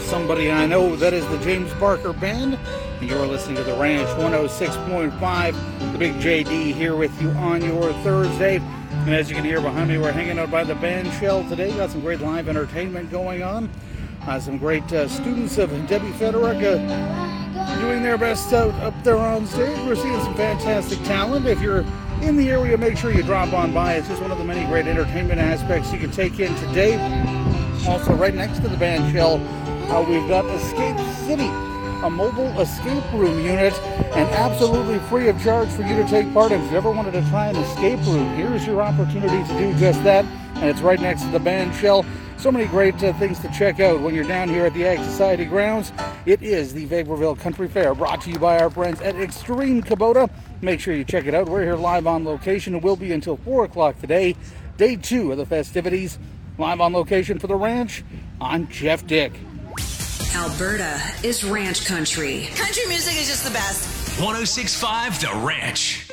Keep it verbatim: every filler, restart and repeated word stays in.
Somebody I Know. That is the James Barker Band. And you're listening to The Ranch one oh six point five. The Big J D here with you on your Thursday. And as you can hear behind me, we're hanging out by the band shell today. Got some great live entertainment going on. Uh, some great uh, students of Debbie Federica doing their best out up there on stage. We're seeing some fantastic talent. If you're in the area, make sure you drop on by. It's just one of the many great entertainment aspects you can take in today. Also, right next to the band shell, uh, we've got Escape City, a mobile escape room unit, and absolutely free of charge for you to take part in. If you ever wanted to try an escape room, here's your opportunity to do just that. And it's right next to the band shell. So many great uh, things to check out when you're down here at the Ag Society grounds. It is the Vaporville Country Fair, brought to you by our friends at Extreme Kubota. Make sure you check it out. We're here live on location. It will be until four o'clock today, day two of the festivities. Live on location for The Ranch, I'm Jeff Dick. Alberta is ranch country. Country music is just the best. one oh six point five The Ranch.